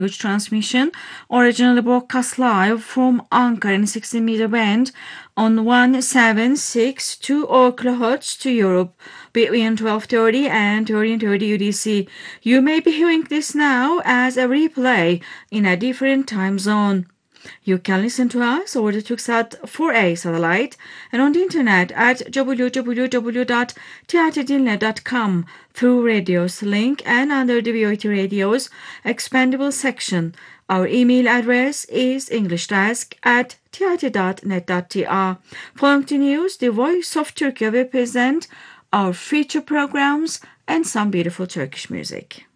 Language transmission, originally broadcast live from Ankara in 16-meter band on 1762 kHz to Europe between 12:30 and 13:30 UTC. You may be hearing this now as a replay in a different time zone. You can listen to us over the Turksat 4A satellite and on the internet at www.tiatedinle.com through Radios link and under the VOT Radio's expandable section. Our email address is englishdesk@tiat.net.tr. Following the news, the Voice of Turkey will present our feature programs and some beautiful Turkish music.